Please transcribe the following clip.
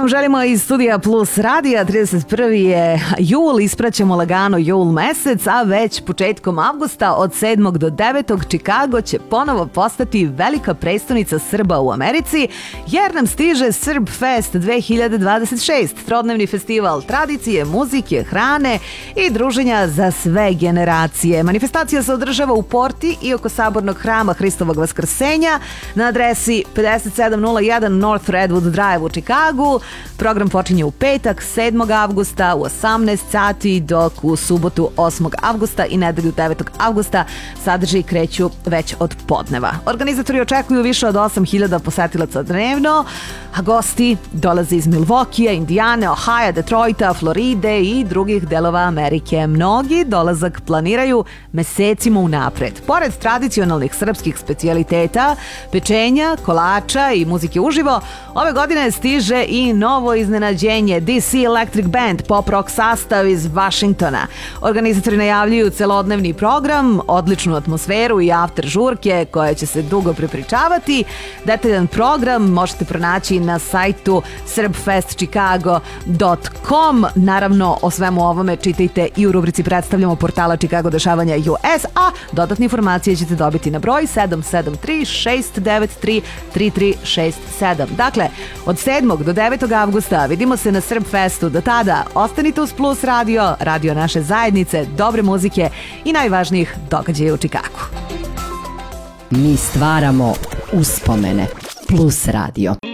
želimo iz studija Plus radija. 31. je jul, ispraćamo lagano jul mesec, a već početkom avgusta od 7. do 9. Chicago će ponovo postati velika prestonica Srba u Americi, jer nam stiže Srb Fest 2026, trodnevni festival tradicije, muzike, hrane i druženja za sve generacije. Manifestacija se održava u Porti i oko sabornog hrama Hristovog Vaskrsenja na adresi 5701 North Redwood Drive u Chicagu. Program počinje u petak 7. avgusta u 18 sati, dok u subotu 8. avgusta i nedelju 9. avgusta sadržaji kreću već od podneva. Organizatori očekuju više od 8.000 posetilaca dnevno, a gosti dolaze iz Milwaukeea, Indijane, Ohaja, Detroita, Floride i drugih delova Amerike. Mnogi dolazak planiraju mesecima unapred. Pored tradicionalnih srpskih specijaliteta, pečenja, kolača i muzike uživo, ove godine stiže i novo iznenađenje, DC Electric Band, pop rock sastav iz Vašingtona. Organizatori najavljuju celodnevni program, odličnu atmosferu i after žurke koje će se dugo prepričavati. Detaljan program možete pronaći na sajtu srbfestchicago.com. Naravno, o svemu ovome čitajte i u rubrici Predstavljamo portala Chicago dešavanja US, a dodatne informacije ćete dobiti na broj 773-693-3367. Dakle, od 7. do 9. avgusta vidimo se na Srb Festu. Do tada ostanite uz Plus radio, radio naše zajednice, dobre muzike i najvažnijih događaja u Chicagu. Mi stvaramo uspomene. Plus radio.